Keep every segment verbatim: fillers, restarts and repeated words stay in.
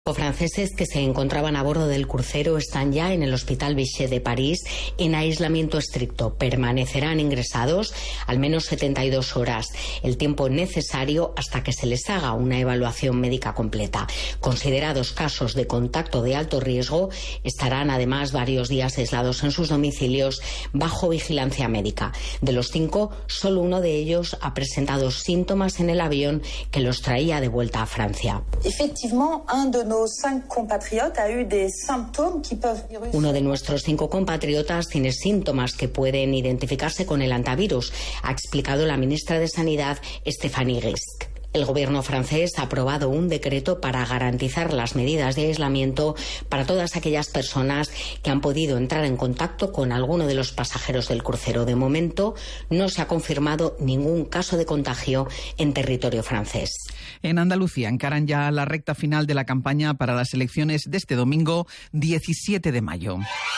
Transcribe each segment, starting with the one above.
Los franceses que se encontraban a bordo del crucero están ya en el Hospital Vichy de París en aislamiento estricto. Permanecerán ingresados al menos setenta y dos horas, el tiempo necesario hasta que se les haga una evaluación médica completa. Considerados casos de contacto de alto riesgo, estarán además varios días aislados en sus domicilios bajo vigilancia médica. De los cinco, solo uno de ellos ha presentado síntomas en el avión que los traía de vuelta a Francia. Uno de nuestros cinco compatriotas tiene síntomas que pueden identificarse con el hantavirus, ha explicado la ministra de Sanidad, Stéphanie Gisque. El gobierno francés ha aprobado un decreto para garantizar las medidas de aislamiento para todas aquellas personas que han podido entrar en contacto con alguno de los pasajeros del crucero. De momento, no se ha confirmado ningún caso de contagio en territorio francés. En Andalucía encaran ya la recta final de la campaña para las elecciones de este domingo, diecisiete de mayo.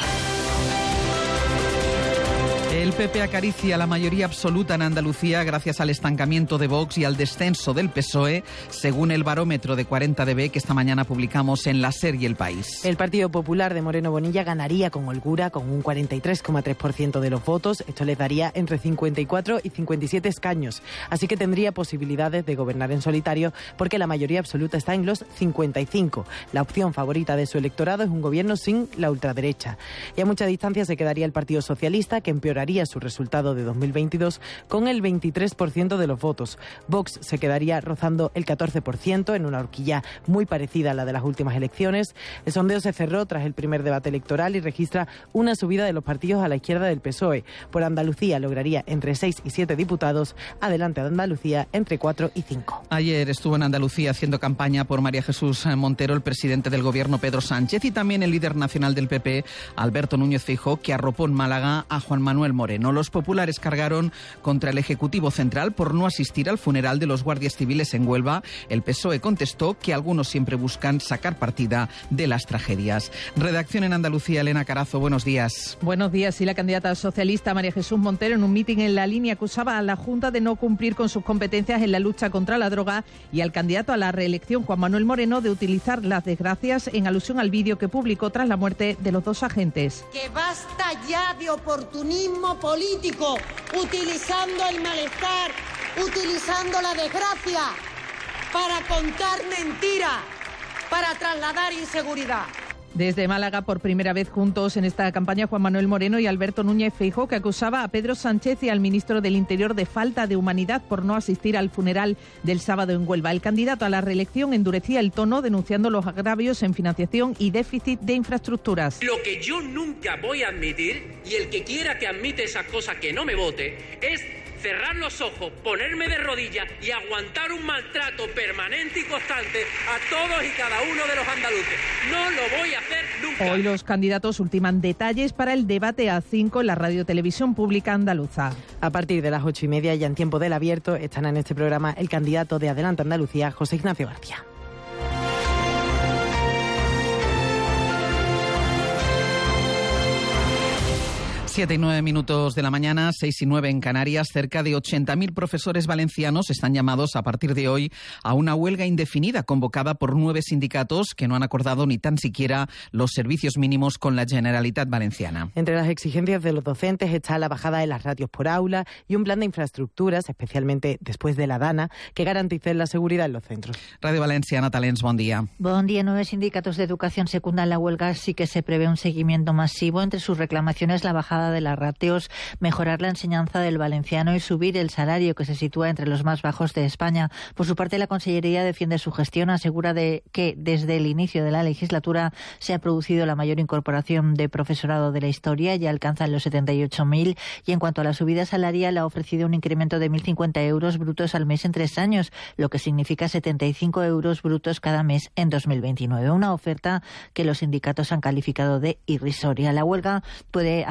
El P P acaricia la mayoría absoluta en Andalucía gracias al estancamiento de Vox y al descenso del P S O E, según el barómetro de cuarenta D B que esta mañana publicamos en La SER y El País. El Partido Popular de Moreno Bonilla ganaría con holgura, con un cuarenta y tres coma tres por ciento de los votos. Esto le daría entre cincuenta y cuatro y cincuenta y siete escaños. Así que tendría posibilidades de gobernar en solitario porque la mayoría absoluta está en los cincuenta y cinco. La opción favorita de su electorado es un gobierno sin la ultraderecha. Y a mucha distancia se quedaría el Partido Socialista, que empeoraría su resultado de dos mil veintidós con el veintitrés por ciento de los votos. Vox se quedaría rozando el catorce por ciento en una horquilla muy parecida a la de las últimas elecciones. El sondeo se cerró tras el primer debate electoral y registra una subida de los partidos a la izquierda del P S O E. Por Andalucía lograría entre seis y siete diputados, Adelante de Andalucía entre cuatro y cinco. Ayer estuvo en Andalucía haciendo campaña por María Jesús Montero el presidente del gobierno Pedro Sánchez y también el líder nacional del P P, Alberto Núñez Feijóo, que arropó en Málaga a Juan Manuel Moreno. Los populares cargaron contra el Ejecutivo Central por no asistir al funeral de los guardias civiles en Huelva. El P S O E contestó que algunos siempre buscan sacar partida de las tragedias. Redacción en Andalucía, Elena Carazo, buenos días. Buenos días. Y la candidata socialista María Jesús Montero en un mitin en La Línea acusaba a la Junta de no cumplir con sus competencias en la lucha contra la droga y al candidato a la reelección, Juan Manuel Moreno, de utilizar las desgracias en alusión al vídeo que publicó tras la muerte de los dos agentes. Que basta ya de oportunismo político. político, utilizando el malestar, utilizando la desgracia para contar mentiras, para trasladar inseguridad. Desde Málaga, por primera vez juntos en esta campaña, Juan Manuel Moreno y Alberto Núñez Feijóo, que acusaba a Pedro Sánchez y al ministro del Interior de falta de humanidad por no asistir al funeral del sábado en Huelva. El candidato a la reelección endurecía el tono denunciando los agravios en financiación y déficit de infraestructuras. Lo que yo nunca voy a admitir, y el que quiera que admite esas cosas que no me vote, es cerrar los ojos, ponerme de rodillas y aguantar un maltrato permanente y constante a todos y cada uno de los andaluces. No lo voy a hacer nunca. Hoy los candidatos ultiman detalles para el debate A cinco en la Radio Televisión Pública Andaluza. A partir de las ocho y media, ya en tiempo del abierto, están en este programa el candidato de Adelante Andalucía, José Ignacio García. Siete y nueve minutos de la mañana, seis y nueve en Canarias. Cerca de ochenta mil profesores valencianos están llamados a partir de hoy a una huelga indefinida convocada por nueve sindicatos que no han acordado ni tan siquiera los servicios mínimos con la Generalitat Valenciana. Entre las exigencias de los docentes está la bajada de las ratios por aula y un plan de infraestructuras, especialmente después de la DANA, que garantice la seguridad en los centros. Radio Valencia, Natalens, buen día. Buen día. Nueve sindicatos de educación secundan la huelga, sí que se prevé un seguimiento masivo. Entre sus reclamaciones, la bajada de las ratios, mejorar la enseñanza del valenciano y subir el salario, que se sitúa entre los más bajos de España. Por su parte, la Consellería defiende su gestión, asegura de que desde el inicio de la legislatura se ha producido la mayor incorporación de profesorado de la historia, ya alcanzan los setenta y ocho mil, y en cuanto a la subida salarial ha ofrecido un incremento de mil cincuenta euros brutos al mes en tres años, lo que significa setenta y cinco euros brutos cada mes en dos mil veintinueve. Una oferta que los sindicatos han calificado de irrisoria. La huelga puede afectar a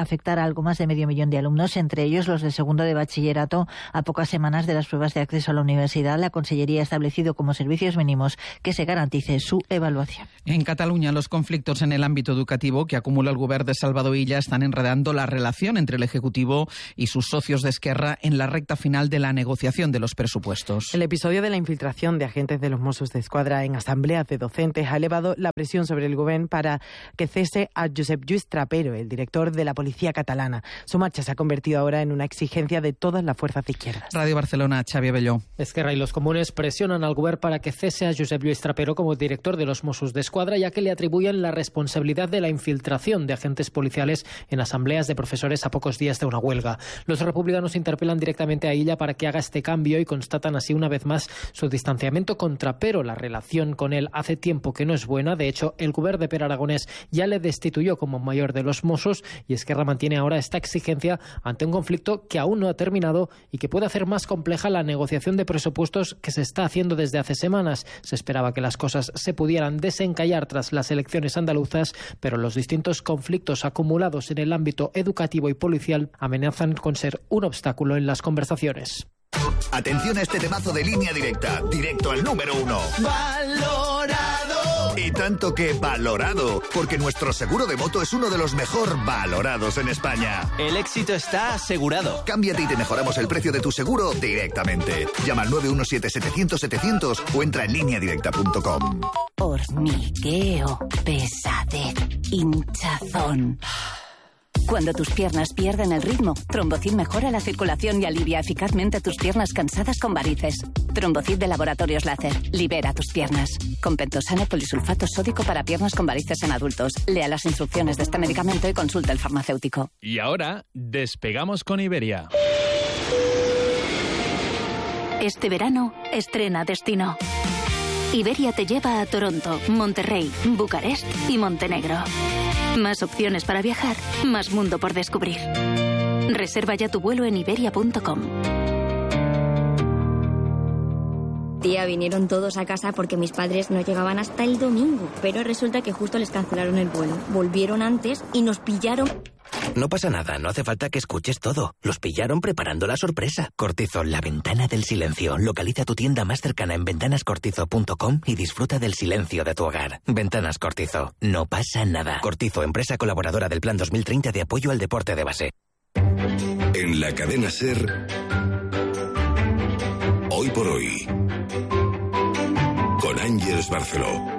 para algo más de medio millón de alumnos, entre ellos los de segundo de bachillerato. A pocas semanas de las pruebas de acceso a la universidad, la Consellería ha establecido como servicios mínimos que se garantice su evaluación. En Cataluña, los conflictos en el ámbito educativo que acumula el Govern de Salvador Illa están enredando la relación entre el Ejecutivo y sus socios de Esquerra en la recta final de la negociación de los presupuestos. El episodio de la infiltración de agentes de los Mossos de Escuadra en asambleas de docentes ha elevado la presión sobre el Govern para que cese a Josep Lluís Trapero, el director de la policía catalana. Su marcha se ha convertido ahora en una exigencia de todas las fuerzas de izquierdas. Radio Barcelona, Xavi Abelló. Esquerra y los comunes presionan al Govern para que cese a Josep Lluís Trapero como director de los Mossos de Escuadra, ya que le atribuyen la responsabilidad de la infiltración de agentes policiales en asambleas de profesores a pocos días de una huelga. Los republicanos interpelan directamente a Illa para que haga este cambio y constatan así una vez más su distanciamiento con Trapero. La relación con él hace tiempo que no es buena. De hecho, el Govern de Per Aragonés ya le destituyó como mayor de los Mossos y Esquerra mantiene ahora esta exigencia ante un conflicto que aún no ha terminado y que puede hacer más compleja la negociación de presupuestos que se está haciendo desde hace semanas. Se esperaba que las cosas se pudieran desencallar tras las elecciones andaluzas, pero los distintos conflictos acumulados en el ámbito educativo y policial amenazan con ser un obstáculo en las conversaciones. Atención a este temazo de Línea Directa, directo al número uno. ¡Valorado! Y tanto que valorado, porque nuestro seguro de moto es uno de los mejor valorados en España. El éxito está asegurado. Cámbiate y te mejoramos el precio de tu seguro directamente. Llama al nueve uno siete setecientos setecientos o entra en línea directa punto com. Hormigueo, pesadez, hinchazón. Cuando tus piernas pierden el ritmo, Trombocid mejora la circulación y alivia eficazmente tus piernas cansadas con varices. Trombocid de Laboratorios Láser. Libera tus piernas. Con pentosano polisulfato sódico para piernas con varices en adultos. Lea las instrucciones de este medicamento y consulte al farmacéutico. Y ahora, despegamos con Iberia. Este verano, estrena destino. Iberia te lleva a Toronto, Monterrey, Bucarest y Montenegro. Más opciones para viajar, más mundo por descubrir. Reserva ya tu vuelo en iberia punto com. Tía, vinieron todos a casa porque mis padres no llegaban hasta el domingo, pero resulta que justo les cancelaron el vuelo. Volvieron antes y nos pillaron. No pasa nada, no hace falta que escuches todo. Los pillaron preparando la sorpresa. Cortizo, la ventana del silencio. Localiza tu tienda más cercana en ventanas cortizo punto com y disfruta del silencio de tu hogar. Ventanas Cortizo, no pasa nada. Cortizo, empresa colaboradora del Plan dos mil treinta de apoyo al deporte de base. En la cadena SER, Hoy por Hoy, con Ángeles Barceló.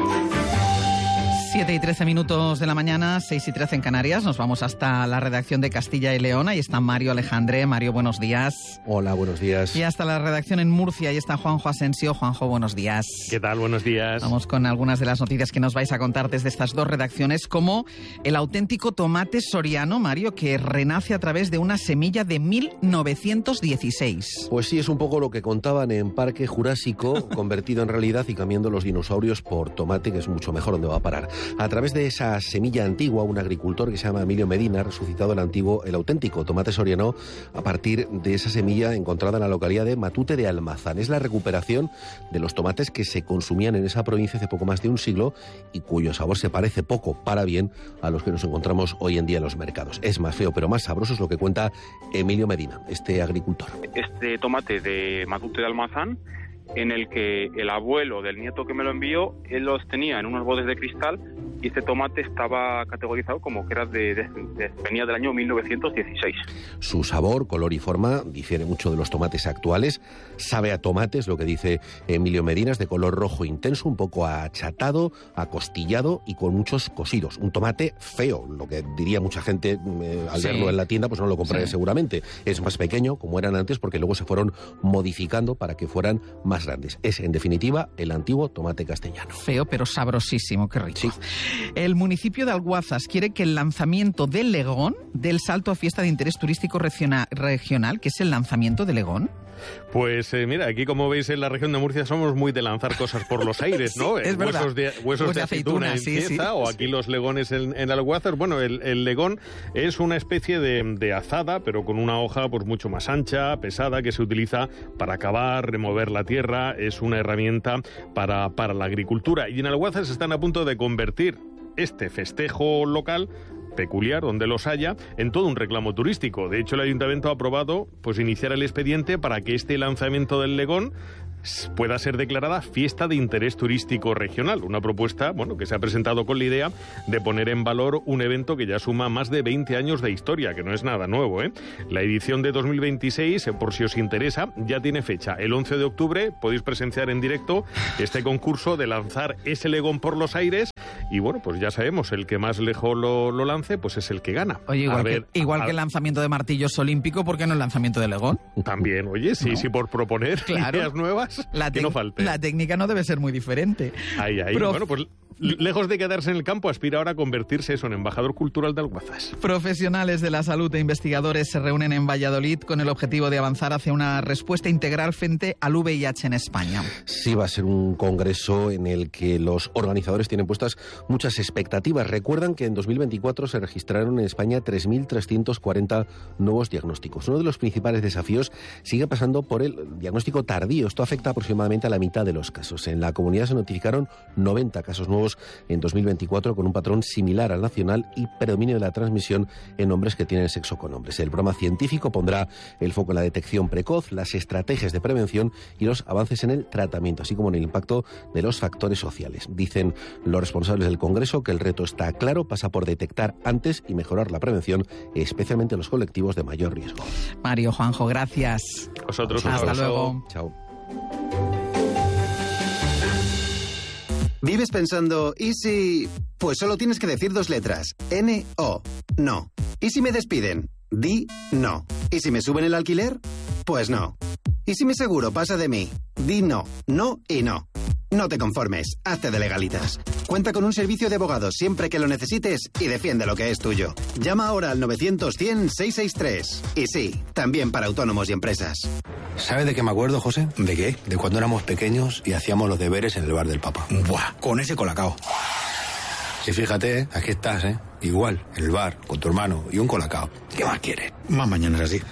siete y trece minutos de la mañana, seis y trece en Canarias. Nos vamos hasta la redacción de Castilla y León. Ahí está Mario Alejandre. Mario, buenos días. Hola, buenos días. Y hasta la redacción en Murcia. Ahí está Juanjo Asensio. Juanjo, buenos días. ¿Qué tal? Buenos días. Vamos con algunas de las noticias que nos vais a contar desde estas dos redacciones, como el auténtico tomate soriano, Mario, que renace a través de una semilla de mil novecientos dieciséis. Pues sí, es un poco lo que contaban en Parque Jurásico, convertido en realidad y cambiando los dinosaurios por tomate, que es mucho mejor donde va a parar. A través de esa semilla antigua, un agricultor que se llama Emilio Medina ha resucitado el antiguo, el auténtico tomate soriano a partir de esa semilla encontrada en la localidad de Matute de Almazán. Es la recuperación de los tomates que se consumían en esa provincia hace poco más de un siglo y cuyo sabor se parece poco, para bien, a los que nos encontramos hoy en día en los mercados. Es más feo, pero más sabroso, es lo que cuenta Emilio Medina, este agricultor. Este tomate de Matute de Almazán, en el que el abuelo del nieto que me lo envió, él los tenía en unos botes de cristal y este tomate estaba categorizado como que era de, de, de venía del año mil novecientos dieciséis. Su sabor, color y forma difiere mucho de los tomates actuales. Sabe a tomate, es lo que dice Emilio Medina, es de color rojo intenso, un poco achatado, acostillado y con muchos cosidos. Un tomate feo, lo que diría mucha gente eh, al sí. verlo en la tienda, pues no lo compraría sí. seguramente. Es más pequeño, como eran antes, porque luego se fueron modificando para que fueran más grandes. Es, en definitiva, el antiguo tomate castellano. Feo, pero sabrosísimo, qué rico. Sí. El municipio de Alguazas quiere que el lanzamiento del Legón dé el salto a fiesta de interés turístico regional, que es el lanzamiento de Legón. Pues eh, mira, aquí como veis en la región de Murcia somos muy de lanzar cosas por los aires, ¿no? Sí, es verdad. Huesos de, huesos pues de aceituna, aceituna en sí, pieza, sí, o aquí sí. los legones en, en Alguazas. Bueno, el, el legón es una especie de, de azada, pero con una hoja pues mucho más ancha, pesada, que se utiliza para cavar, remover la tierra. Es una herramienta para, para la agricultura. Y en Alguazas están a punto de convertir este festejo local peculiar, donde los haya, en todo un reclamo turístico. De hecho, el Ayuntamiento ha aprobado pues iniciar el expediente para que este lanzamiento del Legón pueda ser declarada fiesta de interés turístico regional. Una propuesta, bueno, que se ha presentado con la idea de poner en valor un evento que ya suma más de veinte años de historia, que no es nada nuevo, ¿eh? La edición de dos mil veintiséis, por si os interesa, ya tiene fecha. El once de octubre podéis presenciar en directo este concurso de lanzar ese Legón por los aires y, bueno, pues ya sabemos, el que más lejos lo, lo lance, pues es el que gana. Oye, igual, a ver, que, igual a... que el lanzamiento de martillos olímpico, ¿por qué no el lanzamiento de Legón? También, oye, sí, ¿no? Sí, por proponer claro. ideas nuevas. La, que no falte. La técnica no debe ser muy diferente. Ahí, ahí. Prof... Bueno, pues lejos de quedarse en el campo, aspira ahora a convertirse eso en embajador cultural de Alguazas. Profesionales de la salud e investigadores se reúnen en Valladolid con el objetivo de avanzar hacia una respuesta integral frente al V I H en España. Sí, va a ser un congreso en el que los organizadores tienen puestas muchas expectativas. Recuerdan que en dos mil veinticuatro se registraron en España tres mil trescientos cuarenta nuevos diagnósticos. Uno de los principales desafíos sigue pasando por el diagnóstico tardío. Esto afecta aproximadamente a la mitad de los casos. En la comunidad se notificaron noventa casos nuevos en dos mil veinticuatro con un patrón similar al nacional y predominio de la transmisión en hombres que tienen sexo con hombres. El programa científico pondrá el foco en la detección precoz, las estrategias de prevención y los avances en el tratamiento, así como en el impacto de los factores sociales. Dicen los responsables del Congreso que el reto está claro, pasa por detectar antes y mejorar la prevención, especialmente en los colectivos de mayor riesgo. Mario, Juanjo, gracias. Vosotros. Hasta luego. Chao. ¿Vives pensando, ¿y si...? Pues solo tienes que decir dos letras. N O. No. ¿Y si me despiden? Di no. ¿Y si me suben el alquiler? Pues no. ¿Y si mi seguro pasa de mí? Di no. No y no. No te conformes. Hazte de legalitas. Cuenta con un servicio de abogados siempre que lo necesites y defiende lo que es tuyo. Llama ahora al novecientos cien seiscientos sesenta y tres. Y sí, también para autónomos y empresas. ¿Sabe de qué me acuerdo, José? ¿De qué? De cuando éramos pequeños y hacíamos los deberes en el bar del Papa. ¡Buah! Con ese colacao. Y fíjate, aquí estás, ¿eh? Igual, en el bar, con tu hermano y un colacao. ¿Qué más quieres? Más mañanas así.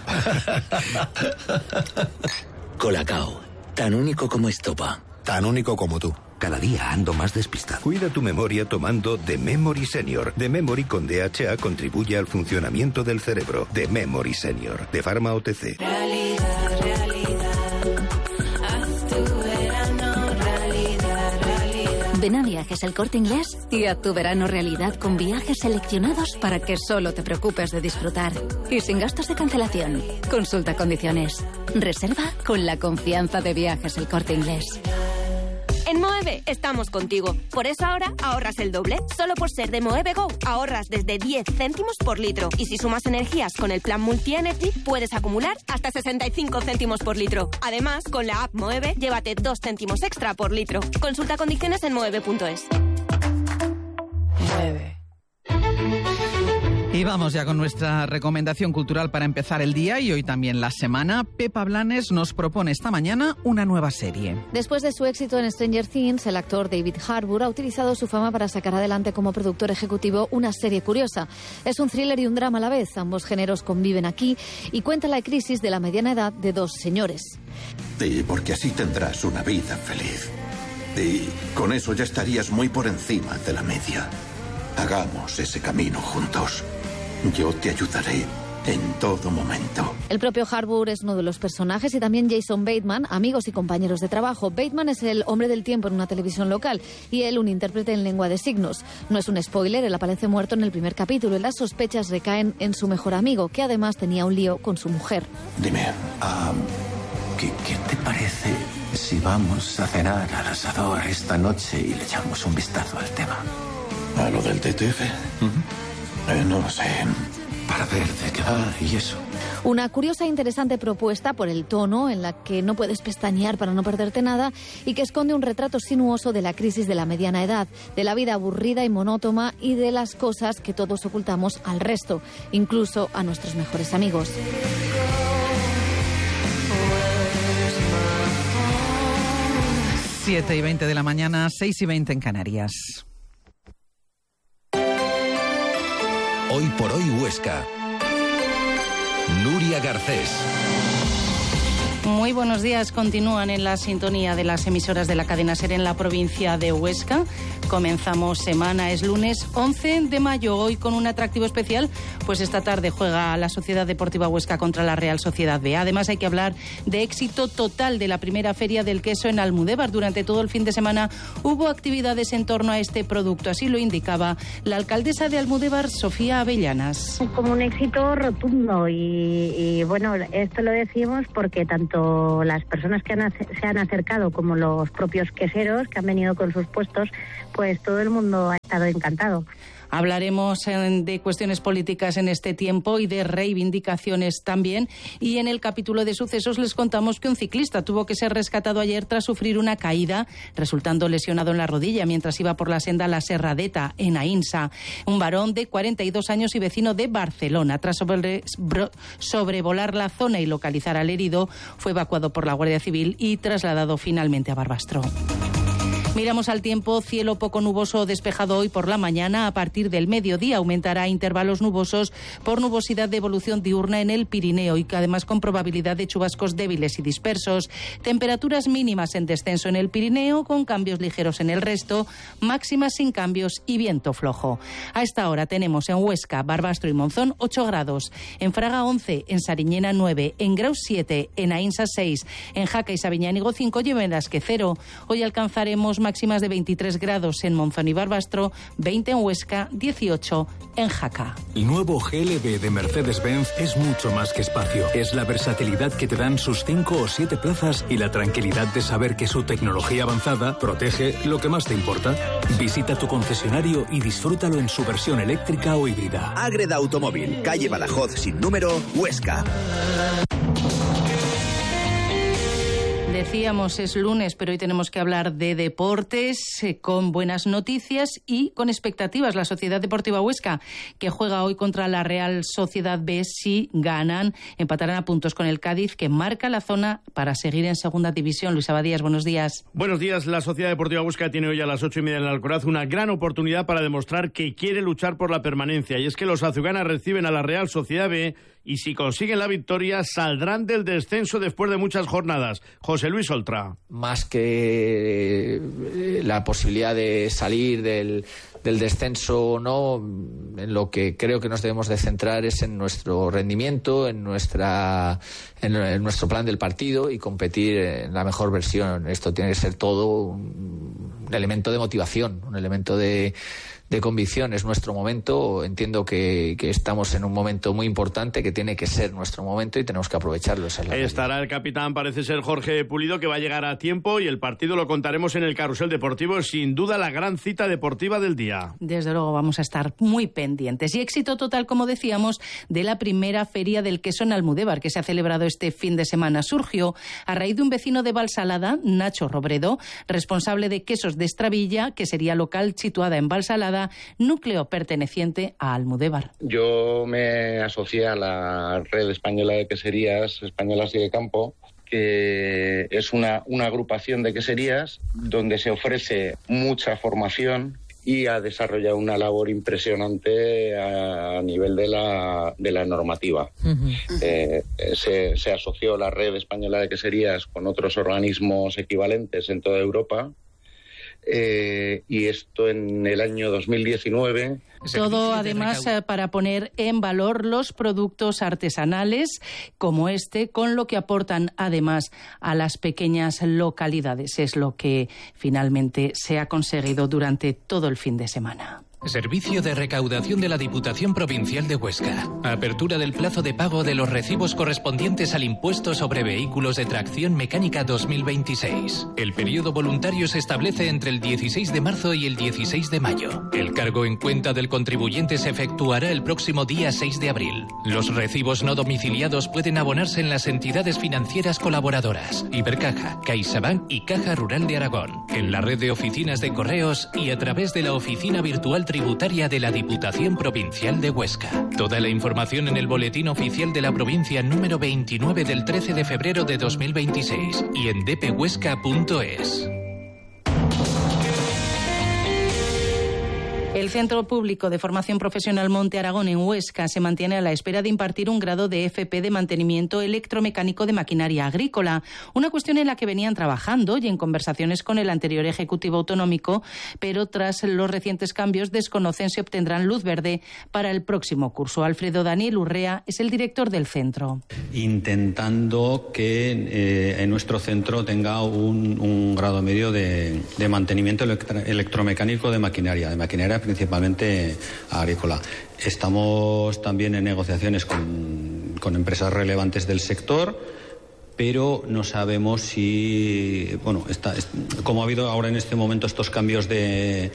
Colacao, tan único como estopa. Tan único como tú. Cada día ando más despistado. Cuida tu memoria tomando The Memory Senior. The Memory con D H A contribuye al funcionamiento del cerebro. The Memory Senior, de Pharma O T C. Realidad, realidad. Haz tu verano, realidad, realidad. Ven a Viajes El Corte Inglés y haz tu verano realidad con viajes seleccionados para que solo te preocupes de disfrutar. Y sin gastos de cancelación. Consulta condiciones. Reserva con la confianza de Viajes El Corte Inglés. En Moeve estamos contigo. Por eso ahora ahorras el doble. Solo por ser de Moeve Go ahorras desde diez céntimos por litro. Y si sumas energías con el plan Multi-Energy, puedes acumular hasta sesenta y cinco céntimos por litro. Además, con la app Moeve, llévate dos céntimos extra por litro. Consulta condiciones en moeve punto es. Moeve. Y vamos ya con nuestra recomendación cultural para empezar el día y hoy también la semana. Pepa Blanes nos propone esta mañana una nueva serie. Después de su éxito en Stranger Things, el actor David Harbour ha utilizado su fama para sacar adelante como productor ejecutivo una serie curiosa. Es un thriller y un drama a la vez. Ambos géneros conviven aquí y cuenta la crisis de la mediana edad de dos señores. Y porque así tendrás una vida feliz. Y con eso ya estarías muy por encima de la media. Hagamos ese camino juntos. Yo te ayudaré en todo momento. El propio Harbour es uno de los personajes y también Jason Bateman, amigos y compañeros de trabajo. Bateman es el hombre del tiempo en una televisión local y él un intérprete en lengua de signos. No es un spoiler, él aparece muerto en el primer capítulo y las sospechas recaen en su mejor amigo, que además tenía un lío con su mujer. Dime, um, ¿qué, ¿qué te parece si vamos a cenar al asador esta noche y le echamos un vistazo al tema? ¿A lo del D T F? Uh-huh. eh, no lo sé, para ver de qué va y eso. Una curiosa e interesante propuesta por el tono, en la que no puedes pestañear para no perderte nada y que esconde un retrato sinuoso de la crisis de la mediana edad, de la vida aburrida y monótona y de las cosas que todos ocultamos al resto, incluso a nuestros mejores amigos. siete y veinte de la mañana, seis y veinte en Canarias. Hoy por hoy Huesca. Nuria Garcés. Muy buenos días. Continúan en la sintonía de las emisoras de la cadena SER en la provincia de Huesca. Comenzamos semana, es lunes once de mayo, hoy con un atractivo especial, pues esta tarde juega la Sociedad Deportiva Huesca contra la Real Sociedad B. Además hay que hablar de éxito total de la primera feria del queso en Almudévar. Durante todo el fin de semana hubo actividades en torno a este producto, así lo indicaba la alcaldesa de Almudévar, Sofía Avellanas. Como un éxito rotundo y, y bueno, esto lo decimos porque tanto las personas que han, se han acercado como los propios queseros que han venido con sus puestos, pues todo el mundo ha estado encantado. Hablaremos de cuestiones políticas en este tiempo y de reivindicaciones también. Y en el capítulo de sucesos les contamos que un ciclista tuvo que ser rescatado ayer tras sufrir una caída, resultando lesionado en la rodilla mientras iba por la senda La Serradeta, en Aínsa. Un varón de cuarenta y dos años y vecino de Barcelona. Tras sobre, sobrevolar la zona y localizar al herido, fue evacuado por la Guardia Civil y trasladado finalmente a Barbastro. Miramos al tiempo, cielo poco nuboso o despejado hoy por la mañana. A partir del mediodía aumentará intervalos nubosos por nubosidad de evolución diurna en el Pirineo y que además con probabilidad de chubascos débiles y dispersos. Temperaturas mínimas en descenso en el Pirineo, con cambios ligeros en el resto, máximas sin cambios y viento flojo. A esta hora tenemos en Huesca, Barbastro y Monzón ocho grados, en Fraga once, en Sariñena nueve, en Graus siete, en Aínsa seis, en Jaca y Sabiñánigo cinco y en Benasque cero. Hoy alcanzaremos máximas de veintitrés grados en Monzón y Barbastro, veinte en Huesca, dieciocho en Jaca. El nuevo G L B de Mercedes-Benz es mucho más que espacio. Es la versatilidad que te dan sus cinco o siete plazas y la tranquilidad de saber que su tecnología avanzada protege lo que más te importa. Visita tu concesionario y disfrútalo en su versión eléctrica o híbrida. Ágreda Automóvil, calle Badajoz sin número, Huesca. Decíamos, es lunes, pero hoy tenemos que hablar de deportes eh, con buenas noticias y con expectativas. La Sociedad Deportiva Huesca, que juega hoy contra la Real Sociedad B, si ganan, empatarán a puntos con el Cádiz, que marca la zona para seguir en segunda división. Luis Abadías, buenos días. Buenos días. La Sociedad Deportiva Huesca tiene hoy a las ocho y media en el Alcoraz una gran oportunidad para demostrar que quiere luchar por la permanencia. Y es que los azuganas reciben a la Real Sociedad B y si consiguen la victoria saldrán del descenso después de muchas jornadas. José Luis Oltra. Más que la posibilidad de salir del, del descenso o no, en lo que creo que nos debemos de centrar es en nuestro rendimiento, en nuestra en, en nuestro plan del partido y competir en la mejor versión. Esto tiene que ser todo un, un elemento de motivación, un elemento de de convicción. Es nuestro momento. Entiendo que, que estamos en un momento muy importante, que tiene que ser nuestro momento y tenemos que aprovecharlo. Esa es la Estará realidad. El capitán, parece ser Jorge Pulido, que va a llegar a tiempo y el partido lo contaremos en el Carrusel Deportivo. Sin duda la gran cita deportiva del día. Desde luego vamos a estar muy pendientes. Y éxito total, como decíamos, de la primera feria del queso en Almudévar, que se ha celebrado este fin de semana. Surgió a raíz de un vecino de Valsalada, Nacho Robredo, responsable de quesos de Estravilla, que sería local situada en Valsalada, núcleo perteneciente a Almudévar. Yo me asocié a la Red Española de Queserías Españolas y de Campo, que es una, una agrupación de queserías donde se ofrece mucha formación y ha desarrollado una labor impresionante a, a nivel de la, de la normativa. Uh-huh. Eh, se, se asoció la Red Española de Queserías con otros organismos equivalentes en toda Europa. Eh, y esto en el año dos mil diecinueve. Todo además eh, para poner en valor los productos artesanales como este, con lo que aportan además a las pequeñas localidades. Es lo que finalmente se ha conseguido durante todo el fin de semana. Servicio de recaudación de la Diputación Provincial de Huesca. Apertura del plazo de pago de los recibos correspondientes al impuesto sobre vehículos de tracción mecánica dos mil veintiséis. El periodo voluntario se establece entre el dieciséis de marzo y el dieciséis de mayo. El cargo en cuenta del contribuyente se efectuará el próximo día seis de abril. Los recibos no domiciliados pueden abonarse en las entidades financieras colaboradoras, Ibercaja, CaixaBank y Caja Rural de Aragón, en la red de oficinas de correos y a través de la oficina virtual tributaria de la Diputación Provincial de Huesca. Toda la información en el Boletín Oficial de la Provincia número veintinueve del trece de febrero de dos mil veintiséis y en d p huesca punto es. El Centro Público de Formación Profesional Monte Aragón en Huesca se mantiene a la espera de impartir un grado de F P de mantenimiento electromecánico de maquinaria agrícola, una cuestión en la que venían trabajando y en conversaciones con el anterior Ejecutivo Autonómico, pero tras los recientes cambios desconocen si obtendrán luz verde para el próximo curso. Alfredo Daniel Urrea es el director del centro. Intentando que eh, en nuestro centro tenga un, un grado medio de, de mantenimiento electro, electromecánico de maquinaria, de maquinaria principalmente agrícola. Estamos también en negociaciones con, con empresas relevantes del sector, pero no sabemos si, bueno, está, es, como ha habido ahora en este momento estos cambios de,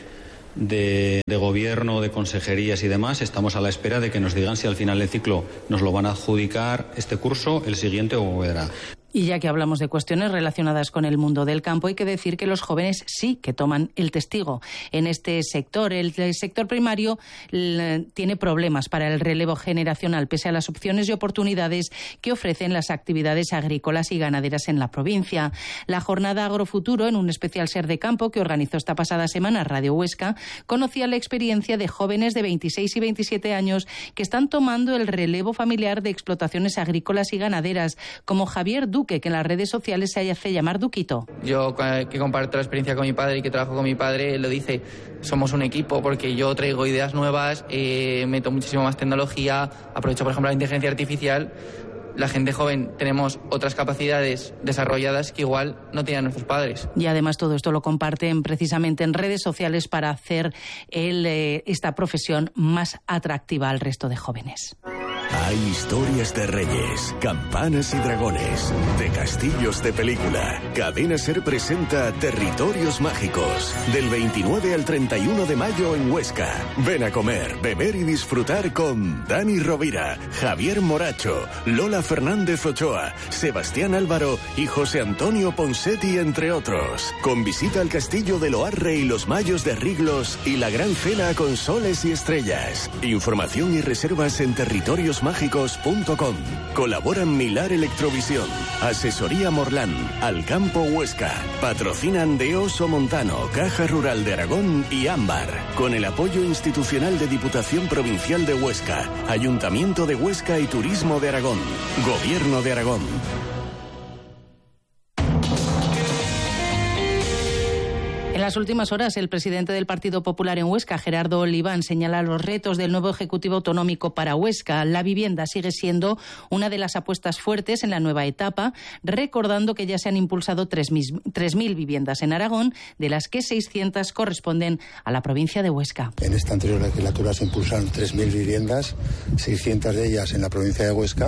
de, de gobierno, de consejerías y demás, estamos a la espera de que nos digan si al final del ciclo nos lo van a adjudicar este curso, el siguiente o verá. Y ya que hablamos de cuestiones relacionadas con el mundo del campo, hay que decir que los jóvenes sí que toman el testigo en este sector. El, el sector primario l, tiene problemas para el relevo generacional, pese a las opciones y oportunidades que ofrecen las actividades agrícolas y ganaderas en la provincia. La jornada Agrofuturo, en un especial Ser de Campo que organizó esta pasada semana Radio Huesca, conocía la experiencia de jóvenes de veintiséis y veintisiete años que están tomando el relevo familiar de explotaciones agrícolas y ganaderas, como Javier Duque, que en las redes sociales se hace llamar Duquito. Yo, que comparto la experiencia con mi padre y que trabajo con mi padre, él lo dice, somos un equipo porque yo traigo ideas nuevas, eh, meto muchísimo más tecnología, aprovecho por ejemplo la inteligencia artificial. La gente joven tenemos otras capacidades desarrolladas que igual no tenían nuestros padres. Y además todo esto lo comparten precisamente en redes sociales para hacer el, eh, esta profesión más atractiva al resto de jóvenes. Hay historias de reyes, campanas y dragones, de castillos de película. Cadena Ser presenta Territorios Mágicos, del veintinueve al treinta y uno de mayo en Huesca. Ven a comer, beber y disfrutar con Dani Rovira, Javier Moracho, Lola Fernández Ochoa, Sebastián Álvaro y José Antonio Ponsetti, entre otros. Con visita al castillo de Loarre y los Mayos de Riglos y la gran cena con soles y estrellas. Información y reservas en territorios mágicos punto com. Colaboran Milar Electrovisión, Asesoría Morlán, Alcampo Huesca. Patrocinan de Oso Montano, Caja Rural de Aragón y Ámbar. Con el apoyo institucional de Diputación Provincial de Huesca, Ayuntamiento de Huesca y Turismo de Aragón. Gobierno de Aragón. En las últimas horas, el presidente del Partido Popular en Huesca, Gerardo Oliván, señala los retos del nuevo Ejecutivo Autonómico para Huesca. La vivienda sigue siendo una de las apuestas fuertes en la nueva etapa, recordando que ya se han impulsado tres mil viviendas en Aragón, de las que seiscientas corresponden a la provincia de Huesca. En esta anterior legislatura se impulsaron tres mil viviendas, seiscientas de ellas en la provincia de Huesca.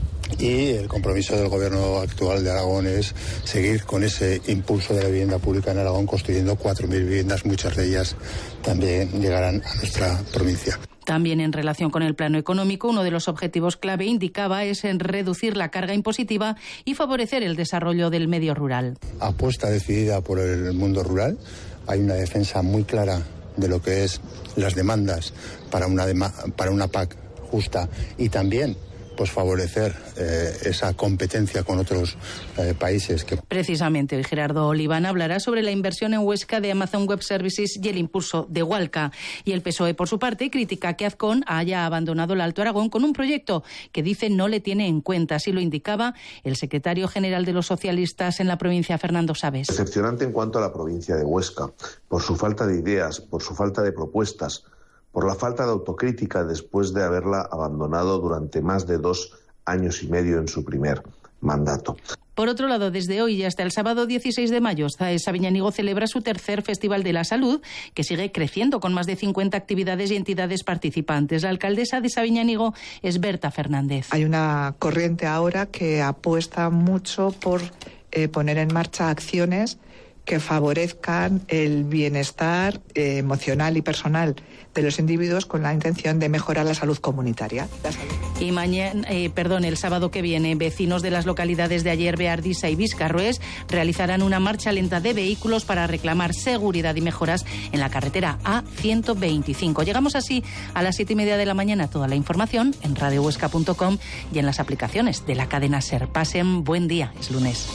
Y el compromiso del gobierno actual de Aragón es seguir con ese impulso de la vivienda pública en Aragón, construyendo cuatro mil viviendas, muchas de ellas también llegarán a nuestra provincia. También en relación con el plano económico, uno de los objetivos clave, indicaba, es en reducir la carga impositiva y favorecer el desarrollo del medio rural. Apuesta decidida por el mundo rural. Hay una defensa muy clara de lo que es las demandas para una, dema- para una P A C justa y también pues favorecer eh, esa competencia con otros eh, países. Que... Precisamente hoy Gerardo Oliván hablará sobre la inversión en Huesca de Amazon Web Services y el impulso de Hualca. Y el P S O E, por su parte, critica que Azcón haya abandonado el Alto Aragón con un proyecto que dice no le tiene en cuenta. Así lo indicaba el secretario general de los socialistas en la provincia, Fernando Sabes. Decepcionante en cuanto a la provincia de Huesca, por su falta de ideas, por su falta de propuestas, por la falta de autocrítica después de haberla abandonado durante más de dos años y medio en su primer mandato. Por otro lado, desde hoy y hasta el sábado dieciséis de mayo, Sabiñánigo celebra su tercer Festival de la Salud, que sigue creciendo con más de cincuenta actividades y entidades participantes. La alcaldesa de Sabiñánigo es Berta Fernández. Hay una corriente ahora que apuesta mucho por eh, poner en marcha acciones que favorezcan el bienestar eh, emocional y personal de los individuos con la intención de mejorar la salud comunitaria. La salud. Y mañana, eh, perdón, el sábado que viene, vecinos de las localidades de Ayerbe, Ardisa y Viscarrués realizarán una marcha lenta de vehículos para reclamar seguridad y mejoras en la carretera A ciento veinticinco. Llegamos así a las siete y media de la mañana. Toda la información en radio huesca punto com y en las aplicaciones de la cadena SER. Pasen buen día, es lunes.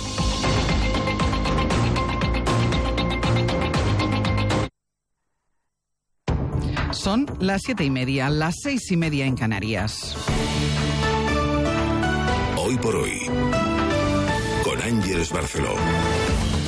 Son las siete y media, las seis y media en Canarias. Hoy por hoy, con Ángeles Barceló.